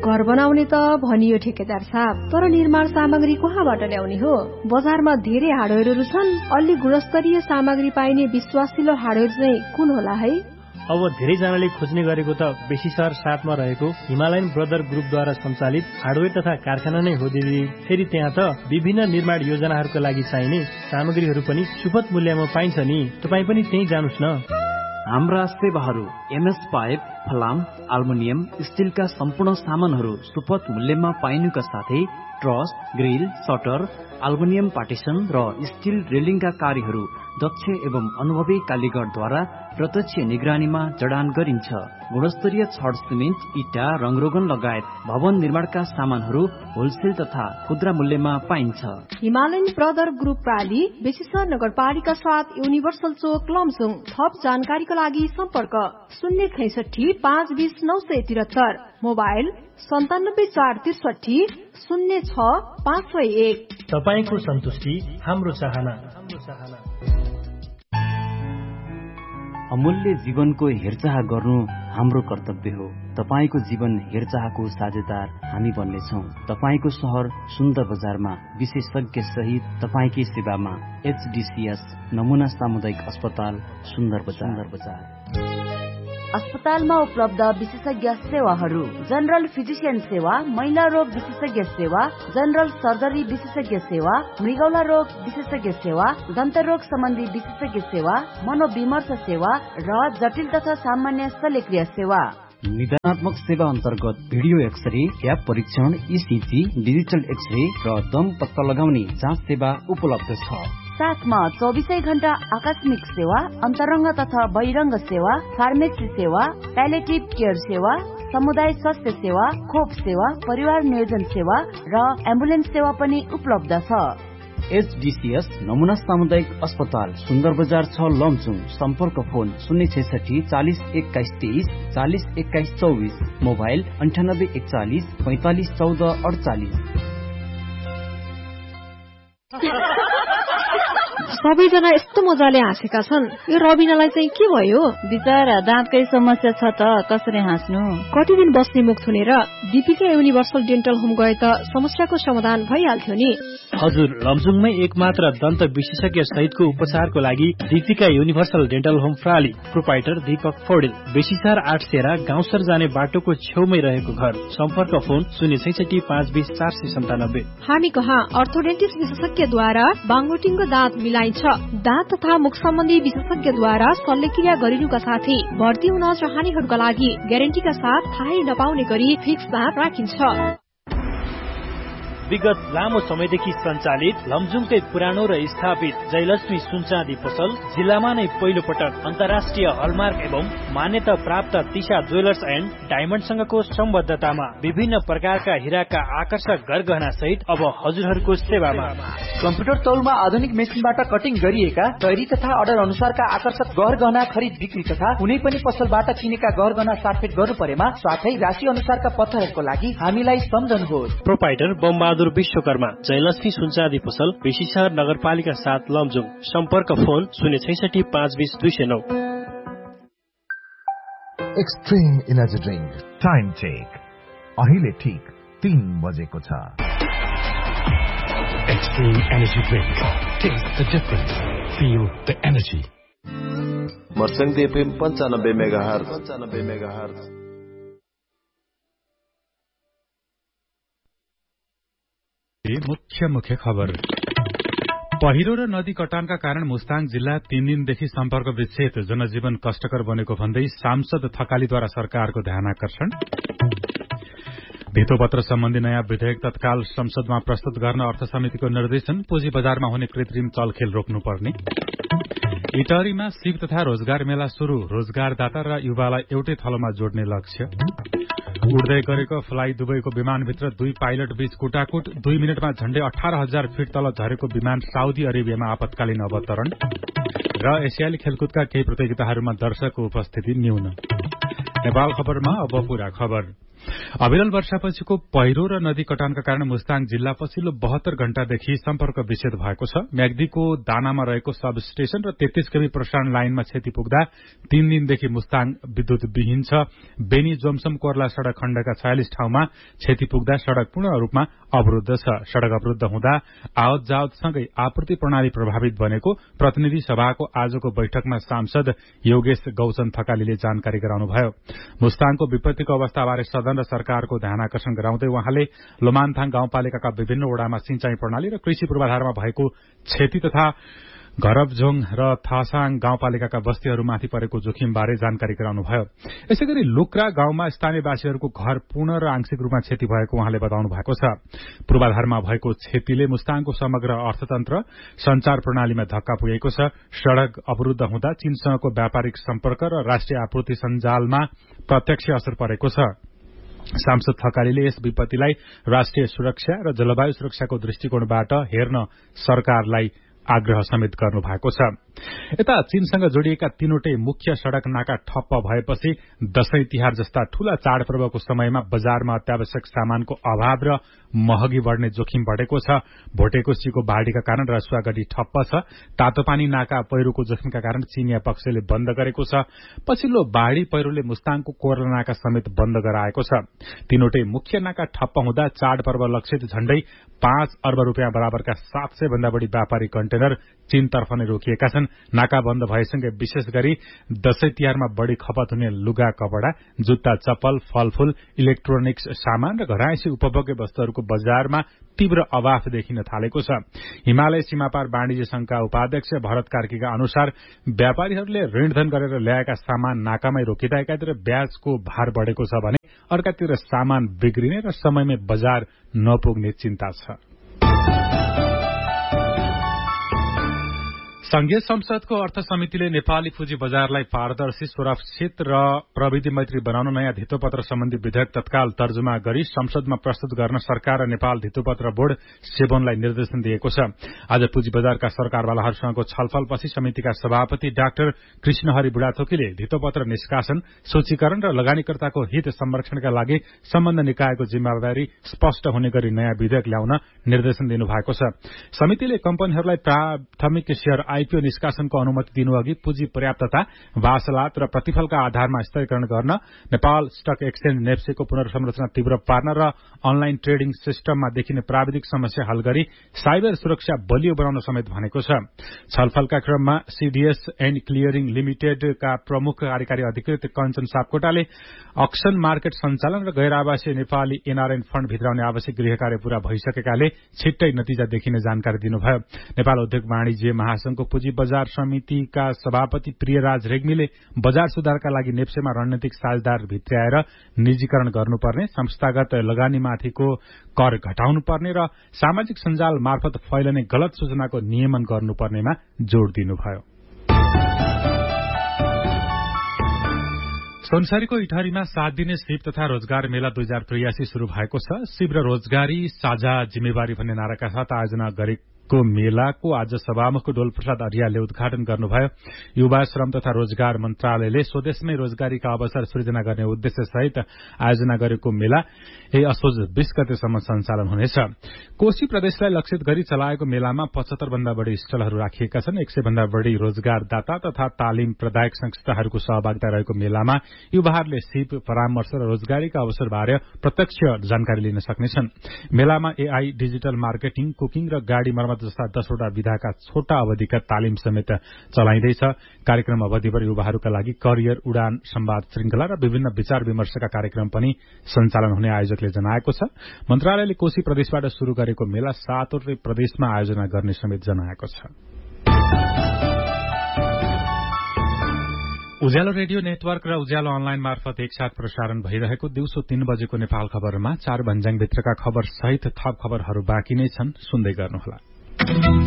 घर बनाउने त भनियो ठेकेदार साहब, तर निर्माण सामग्री कहाँबाट ल्याउने हो? बजारमा धेरै हार्डवेयरहरू छन्, अलि गुणस्तरीय सामग्री पाइने विश्वासिलो हार्डवेयर चाहिँ कुन होला है? अब धेरैजनाले खोज्ने गरेको त बेसी सहर 7 मा रहेको हिमालयन ब्रदर ग्रुपद्वारा सञ्चालित हार्डवेयर तथा कारखाना नै हो दिदी। फेरि त्यहाँ त विभिन्न निर्माण योजनाहरूका लागि चाहिने सामग्रीहरू पनि सुपथ मूल्यमा पाइन्छ नि। तपाईँ पनि त्यही जानुस् न। हाम्रा सेवाहरू एमएस पाइप, फलाम, अल्मुनियम, स्टिलका सम्पूर्ण सामानहरू सुपथ मूल्यमा पाइनुका साथै truss, grill, shutter, aluminium partition र स्टिल रेलिङका कार्यहरू दक्ष एवं अनुभवी कालीगरद्वारा प्रत्यक्ष निगरानीमा जडान गरिन्छ। गुणस्तरीय छड, सिमेन्ट, इटा, रङरोगन लगायत भवन निर्माणका सामानहरू होलसेल तथा खुद्रा मूल्यमा पाइन्छ। हिमालयन ब्रदर ग्रुप प्राली, बेसीसर नगरपालिका 7, युनिभर्सल चोक, लमजुङ। थप जानकारीका लागि सम्पर्क 065 520 973, मोबाइल 97 463 06 501। तपाईको सन्तुष्टि हाम्रो चाहना। अमूल्य जीवनको हेरचाह गर्नु हाम्रो कर्तव्य हो। तपाईको जीवन हेरचाहको साझेदार हामी बन्नेछौँ। तपाईको शहर सुन्दर बजारमा विशेषज्ञ सहित तपाईकै सेवामा HDCS नमुना सामुदायिक अस्पताल सुन्दर बजार। अस्पतालमा उपलब्ध विशेषज्ञ सेवाहरू: जनरल फिजिशियन सेवा, महिला रोग विशेषज्ञ सेवा, जनरल सर्जरी विशेषज्ञ सेवा, मृगौला रोग विशेषज्ञ सेवा, दन्त रोग सम्बन्धी विशेषज्ञ सेवा, मनोविमर्श सेवा र जटिल तथा सामान्य शल्यक्रिया सेवा। निदानात्मक सेवा अन्तर्गत भिडियो एक्सरे, क्याप परीक्षण, ECG, डिजिटल एक्सरे र दम पत्ता लगाउने जाँच सेवा उपलब्ध छ। साथमा 24 घण्टा आकस्मिक सेवा, अन्तरङ्ग तथा बहिरङ्ग सेवा, फार्मेसी सेवा, प्यालेटिभ केयर सेवा, समुदाय स्वास्थ्य सेवा, खोप सेवा, परिवार नियोजन सेवा र एम्बुलेन्स सेवा पनि उपलब्ध छ। HDCS नमुना सामुदायिक अस्पताल सुन्दर बजार 6, लमजुङ। सम्पर्क फोन 066 40 21 23 40 21 24, मोबाइल 98 41 45 14 48। सबैजना यस्तो मजाले हाँसेका छन्, यो रबिनालाई चाहिँ के भयो? बिचारा दाँतकै समस्या छ त, कसरी हाँस्नु? कति दिन बस्ने मुख थुनेर दीपिका युनिभर्सल डेन्टल होम गए त समस्याको समाधान भइहाल्थ्यो नि। हजुर, लमजुङमै एकमात्र दन्त विशेषज्ञ सहितको उपचारको लागि Deepika universal dental home प्राली। Proprietor Deepak Paudel. बेसीसार 8 सेरा गाउँसर जाने बाटोको छेउमै रहेको घर। सम्पर्क फोन 066 520 497। हामी कहाँ अर्थोडेन्टिस्ट विशेषज्ञद्वारा बाङ्गोटिङको दाँत मिलाइन्छ। दाँत तथा मुख सम्बन्धी विशेषज्ञद्वारा शल्यक्रिया गरिनुका साथै भर्ती हुन चाहनेहरूका लागि ग्यारेन्टीका साथ थाहै नपाउने गरी फिक्स दाँत राखिन्छ। विगत लामो समयदेखि सञ्चालित लमजुङकै पुरानो र स्थापित जयलक्ष्मी सुनचाँदी पसल जिल्लामा नै पहिलो पटक अन्तर्राष्ट्रिय हलमार्क एवं मान्यता प्राप्त तिशा ज्वेलर्स एन्ड डायमण्डसँगको सम्बद्धतामा विभिन्न प्रकारका हिराका आकर्षक गरगहना सहित अब हजुरहरूको सेवामा। कम्प्युटर तौलमा आधुनिक मेसिनबाट कटिङ गरिएका तयारी तथा अर्डर अनुसारका आकर्षक गहना खरिद बिक्री तथा कुनै पनि पसलबाट किनेका गहना साटफेट गर्नु परेमा साथै राशि अनुसारका पत्थरहरूको लागि हामीलाई सम्झनुहोस्। प्रोपाइटर बमबहादुर विश्वकर्मा, जयलक्ष्मी सुनचाँदी पसल, बेसीसर नगरपालिका 7, लमजुङ। सम्पर्क phone 066 520 209। Extreme energy drink time check अहिले ठीक 3 बजेको छ। Extreme energy drink, test the difference, feel the energy. मर्संग FM 95 megahertz. मुख्य खबर। पहिरो र नदी कटानका कारण मुस्ताङ जिल्ला 3 दिनदेखि सम्पर्क विच्छेद, जनजीवन कष्टकर बनेको भन्दै सांसद थकालीद्वारा सरकारको ध्यानाकर्षण। भितोपत्र सम्बन्धी नयाँ विधेयक तत्काल संसदमा प्रस्तुत गर्न अर्थ समितिको निर्देशन, पुँजी बजारमा हुने कृत्रिम चलखेल रोक्नुपर्ने। इटरीमा सिप तथा रोजगार मेला शुरू, रोजगारदाता र युवालाई एउटै थलोमा जोड्ने लक्ष्य। उड्दै गरेको फ्लाइ दुबईको विमानभित्र 2 पाइलट बीच कुटाकुट, 2 मिनटमा झण्डै 18,000 फिट तल झरेको विमान साउदी अरेबियामा आपतकालीन अवतरण। र एसियाली खेलकुदका केही प्रतियोगिताहरूमा दर्शकको उपस्थिति न्यून। नेपाल खबरमा अब पूरा खबर। अविरल वर्षापछिको पहिरो र नदी कटानका कारण मुस्ताङ जिल्ला पछिल्लो 72 घण्टादेखि सम्पर्क विच्छेद भएको छ। म्याग्दीको दानामा रहेको सब स्टेशन र 33 केबी प्रसारण लाइनमा क्षति पुग्दा 3 दिनदेखि मुस्ताङ विद्युत विहीन छ। बेनी जोमसम कोर्ला सड़क खण्डका 46 ठाउँमा क्षति पुग्दा सड़क पूर्ण रूपमा अवरुद्ध छ। सड़क अवरुद्ध हुँदा आवत जावतसँगै आपूर्ति प्रणाली प्रभावित बनेको प्रतिनिधि सभाको आजको बैठकमा सांसद योगेश गौचन थकालीले जानकारी गराउनुभयो। मुस्ताङको विपत्तिको अवस्थाबारे सदन र सरकारको ध्यानाकर्षण गराउँदै उहाँले लोमानथाङ गाउँपालिकाका विभिन्न वडामा सिंचाई प्रणाली र कृषि पूर्वाधारमा भएको क्षति तथा घरबझोङ र थासाङ गाउँपालिकाका बस्तीहरूमाथि परेको जोखिमबारे जानकारी गराउनुभयो। यसैगरी लुक्रा गाउँमा स्थानीयवासीहरूको घर पूर्ण र आंशिक रूपमा क्षति भएको उहाँले बताउनु भएको छ। पूर्वाधारमा भएको क्षतिले मुस्ताङको समग्र अर्थतन्त्र संचार प्रणालीमा धक्का पुगेको छ। सड़क अवरुद्ध हुँदा चीनसँगको व्यापारिक सम्पर्क र राष्ट्रिय आपूर्ति सञ्जालमा प्रत्यक्ष असर परेको छ। सांसद थकालीले यस विपत्तिलाई राष्ट्रिय सुरक्षा र जलवायु सुरक्षाको दृष्टिकोणबाट हेर्न सरकारलाई आग्रह समेत गर्नु भएको छ। यता चीनसँग जोडिएका तीनवटै मुख्य सड़क नाका ठप्प भएपछि दशैं तिहार जस्ता ठूला चाडपर्वको समयमा बजारमा अत्यावश्यक सामानको अभाव र महँगी बढ़ने जोखिम बढ़ेको छ। भोटेकोसीको बाढ़ीका कारण रसुवागढी ठप्प छ। तातोपानी नाका पहिरोको जोखिमका कारण चीनिया पक्षले बन्द गरेको छ। पछिल्लो बाढ़ी पहिरोले मुस्ताङको कोर्ला नाका समेत बन्द गराएको छ। तीनवटै मुख्य नाका ठप्प हुँदा चाडपर्व लक्षित झण्डै 5 अर्ब रूपियाँ बराबरका 700 भन्दा बढ़ी व्यापारिक कन्टेनर चीनतर्फ नै रोकिएका छन्। नाका बन्द भएसँगै विशेष गरी दशैं तिहारमा बढ़ी खपत हुने लुगा कपड़ा, जुत्ता चप्पल, फलफूल, इलेक्ट्रोनिक्स सामान र घरायसी उपभोग्य वस्तुहरूको बजारमा तीव्र अभाव देखिन थालेको छ। हिमालय सीमापार वाणिज्य संघका उपाध्यक्ष भरत कार्कीका अनुसार व्यापारीहरूले ऋणधन गरेर ल्याएका सामान नाकामै रोकिँदा एकातिर ब्याजको भार बढ़ेको छ भने अर्कातिर सामान बिग्रिने र समयमै बजार नपुग्ने चिन्ता छ। संघीय संसदको अर्थ समितिले नेपाली पुँजी बजारलाई पारदर्शी, सुरक्षित र प्रविधि मैत्री बनाउन नयाँ धितोपत्र सम्बन्धी विधेयक तत्काल तर्जुमा गरी संसदमा प्रस्तुत गर्न सरकार र नेपाल धितोपत्र बोर्ड सेबोनलाई निर्देशन दिएको छ। आज पुँजी बजारका सरकारवालाहरूसँगको छलफलपछि समितिका सभापति डाक्टर कृष्णहरि बुढाथोकीले धितोपत्र निष्कासन, सूचीकरण र लगानीकर्ताको हित संरक्षणका लागि सम्बन्ध निकायको जिम्मेवारी स्पष्ट हुने गरी नयाँ विधेयक ल्याउन निर्देशन दिनुभएको छ। समितिले कम्पनीहरूलाई प्राथमिक शेयर आईपीओ निष्कासनको अनुमति दिनुअघि पुँजी पर्याप्तता, वासलात र प्रतिफलका आधारमा स्तरीकरण गर्न, नेपाल स्टक एक्सचेन्ज नेप्सेको पुनर्संरचना तीव्र पार्न र अनलाइन ट्रेडिङ सिस्टममा देखिने प्राविधिक समस्या हल गरी साइबर सुरक्षा बलियो बनाउन समेत भनेको छ। छलफलका क्रममा सीडीएस एन्ड क्लियरिङ लिमिटेडका प्रमुख कार्यकारी अधिकृत कञ्चन सापकोटाले अक्सन मार्केट सञ्चालन र गैर आवासीय नेपाली एनआरएन फण्ड भित्राउने आवश्यक गृह कार्य पूरा भइसकेकाले छिट्टै नतिजा देखिने जानकारी दिनुभयो। नेपाल उद्योग वाणिज्य महासंघको पुँजी बजार समितिका सभापति प्रियराज रेग्मीले बजार सुधारका लागि नेप्सेमा रणनीतिक साझेदार भित्र्याएर निजीकरण गर्नुपर्ने, संस्थागत लगानीमाथिको कर घटाउनुपर्ने र सामाजिक सञ्जाल मार्फत फैलने गलत सूचनाको नियमन गर्नुपर्नेमा जोड़ दिनुभयो। सोनसरीको इटहरीमा 7 दिने सिप तथा रोजगार मेला 2083 शुरू भएको छ। सिप र रोजगारी साझा जिम्मेवारी भन्ने नाराका साथ आयोजना गरेको मेलाको आज सभामुख डोल प्रसाद आर्यालले उद्घाटन गर्नुभयो। युवा श्रम तथा रोजगार मन्त्रालयले स्वदेशमै रोजगारीका अवसर सृजना गर्ने उद्देश्य सहित आयोजना गरेको मेला असोज 20 गतेसम्म सञ्चालन हुनेछ। कोशी प्रदेशलाई लक्षित गरी चलाएको मेलामा 75 भन्दा बढ़ी स्टलहरू राखिएका छन्। 100 भन्दा बढ़ी रोजगारदाता तथा तालिम प्रदायक संस्थाहरूको सहभागिता रहेको मेलामा युवाहरूले सिप, परामर्श र रोजगारीका अवसरबारे प्रत्यक्ष जानकारी लिन सक्नेछन्। मेलामा एआई, डिजिटल मार्केटिङ, कुकिङ र गाड़ी मर्मत जस्ता 10 वटा विधाका छोटा अवधिका तालिम समेत चलाइँदैछ। कार्यक्रम अवधिभर युवाहरूका लागि करियर उडान संवाद श्रृंखला र विभिन्न विचार विमर्शका कार्यक्रम पनि सञ्चालन हुने आयोजकले जनाएको छ। मन्त्रालयले कोशी प्रदेशबाट शुरू गरेको मेला 7वटै प्रदेशमा आयोजना गर्ने समेत जनाएको छ। उज्यालो रेडियो नेटवर्क र उज्यालो अनलाइन मार्फत एकसाथ प्रसारण भइरहेको दिउँसो 3 बजेको नेपाल खबरमा 4 भन्ज्याङभित्रका खबर सहित थप खबरहरू बाँकी नै छन्, सुन्दै गर्नुहोला।